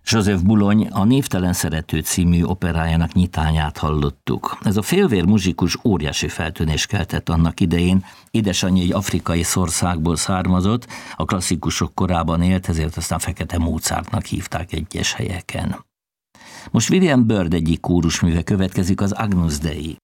Joseph Boulogne a Névtelen szerető című operájának nyitányát hallottuk. Ez a félvér muzsikus óriási feltűnést keltett annak idején. Édesanyja egy afrikai szországból származott, a klasszikusok korában élt, ezért aztán Fekete Mozartnak hívták egyes helyeken. Most William Byrd egyik kórusműve következik, az Agnus Dei.